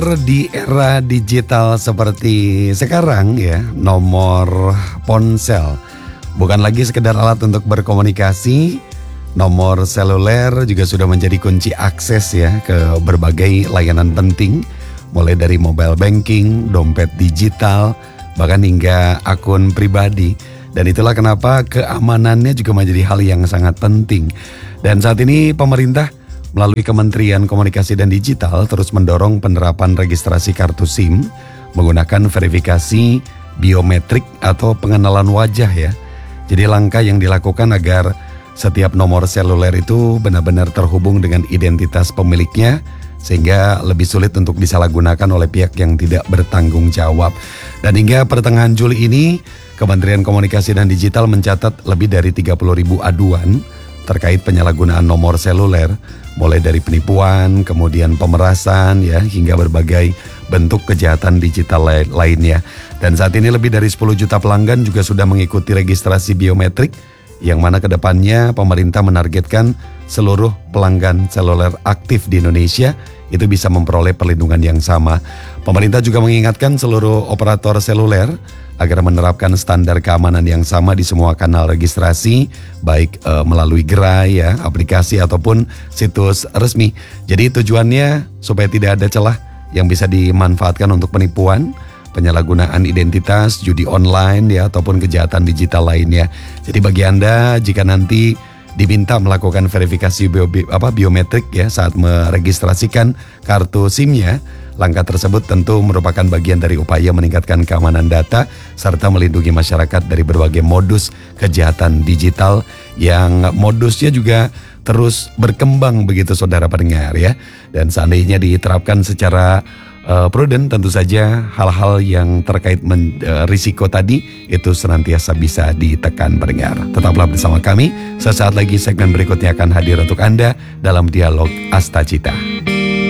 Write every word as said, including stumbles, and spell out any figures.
Di era digital seperti sekarang ya, nomor ponsel bukan lagi sekedar alat untuk berkomunikasi. Nomor seluler juga sudah menjadi kunci akses ya ke berbagai layanan penting, mulai dari mobile banking, dompet digital, bahkan hingga akun pribadi. Dan itulah kenapa keamanannya juga menjadi hal yang sangat penting. Dan saat ini pemerintah melalui Kementerian Komunikasi dan Digital terus mendorong penerapan registrasi kartu SIM menggunakan verifikasi biometrik atau pengenalan wajah ya. Jadi langkah yang dilakukan agar setiap nomor seluler itu benar-benar terhubung dengan identitas pemiliknya sehingga lebih sulit untuk disalahgunakan oleh pihak yang tidak bertanggung jawab. Dan hingga pertengahan Juli ini Kementerian Komunikasi dan Digital mencatat lebih dari tiga puluh ribu aduan terkait penyalahgunaan nomor seluler, mulai dari penipuan, kemudian pemerasan ya, hingga berbagai bentuk kejahatan digital lainnya. Dan saat ini lebih dari sepuluh juta pelanggan juga sudah mengikuti registrasi biometrik, yang mana kedepannya pemerintah menargetkan seluruh pelanggan seluler aktif di Indonesia itu bisa memperoleh perlindungan yang sama. Pemerintah juga mengingatkan seluruh operator seluler agar menerapkan standar keamanan yang sama di semua kanal registrasi, baik e, melalui gerai ya, aplikasi ataupun situs resmi. Jadi tujuannya supaya tidak ada celah yang bisa dimanfaatkan untuk penipuan, penyalahgunaan identitas, judi online ya, ataupun kejahatan digital lainnya. Jadi bagi Anda jika nanti diminta melakukan verifikasi bio, apa, biometrik ya saat meregistrasikan kartu SIM-nya, langkah tersebut tentu merupakan bagian dari upaya meningkatkan keamanan data serta melindungi masyarakat dari berbagai modus kejahatan digital yang modusnya juga terus berkembang begitu saudara pendengar ya. Dan seandainya diterapkan secara uh, prudent, tentu saja hal-hal yang terkait men, uh, risiko tadi itu senantiasa bisa ditekan pendengar. Tetaplah bersama kami, sesaat lagi segmen berikutnya akan hadir untuk Anda dalam Dialog Astacita.